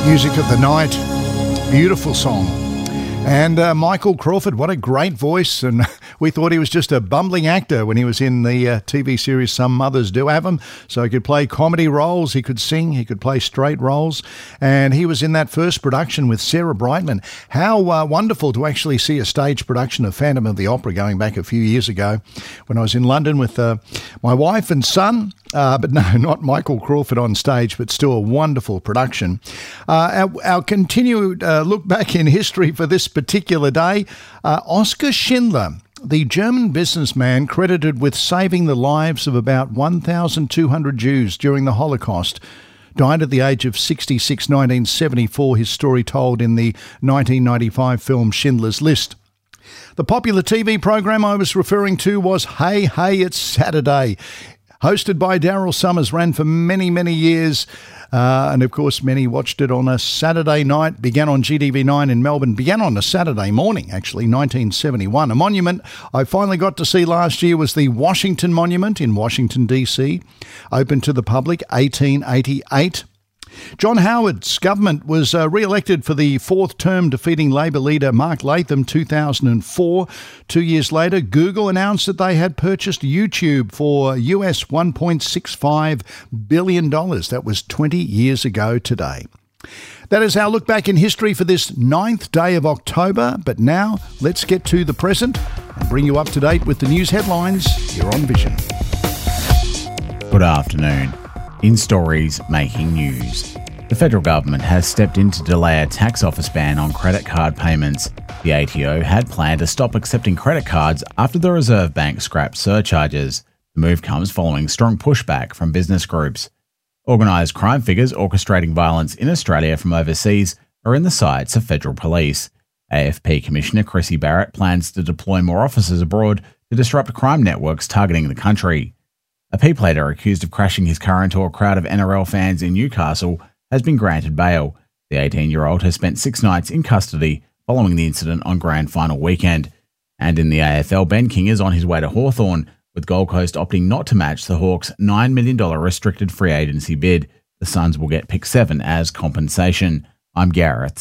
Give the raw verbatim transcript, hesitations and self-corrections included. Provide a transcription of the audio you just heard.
Music of the Night. Beautiful song. And uh, Michael Crawford, what a great voice. And we thought he was just a bumbling actor when he was in the uh, T V series Some Mothers Do Have 'Em. So he could play comedy roles, he could sing, he could play straight roles. And he was in that first production with Sarah Brightman. How uh, wonderful to actually see a stage production of Phantom of the Opera going back a few years ago when I was in London with uh, my wife and son. Uh, but no, not Michael Crawford on stage, but still a wonderful production. Uh, our, our continued uh, look back in history for this particular day, uh, Oskar Schindler, the German businessman credited with saving the lives of about one thousand two hundred Jews during the Holocaust, died at the age of sixty-six, nineteen seventy-four, his story told in the nineteen ninety-five film Schindler's List. The popular T V program I was referring to was Hey, Hey, It's Saturday. Hosted by Daryl Summers, ran for many, many years. Uh, and, of course, many watched it on a Saturday night. Began on G T V nine in Melbourne. Began on a Saturday morning, actually, nineteen seventy-one. A monument I finally got to see last year was the Washington Monument in Washington, D C. Opened to the public, eighteen eighty-eight. John Howard's government was uh, re-elected for the fourth term, defeating Labor leader Mark Latham two thousand four. Two years later, Google announced that they had purchased YouTube for U S one point six five billion dollars. That was twenty years ago today. That is our look back in history for this ninth day of October. But now let's get to the present and bring you up to date with the news headlines here on Vision. Good afternoon. In stories making news, the federal government has stepped in to delay a tax office ban on credit card payments. The A T O had planned to stop accepting credit cards after the Reserve Bank scrapped surcharges. The move comes following strong pushback from business groups. Organised crime figures orchestrating violence in Australia from overseas are in the sights of federal police. A F P Commissioner Chrissy Barrett plans to deploy more officers abroad to disrupt crime networks targeting the country. A P plater accused of crashing his car into a crowd of N R L fans in Newcastle has been granted bail. The eighteen-year-old has spent six nights in custody following the incident on grand final weekend. And in the A F L, Ben King is on his way to Hawthorn, with Gold Coast opting not to match the Hawks' nine million dollars restricted free agency bid. The Suns will get pick seven as compensation. I'm Gareth.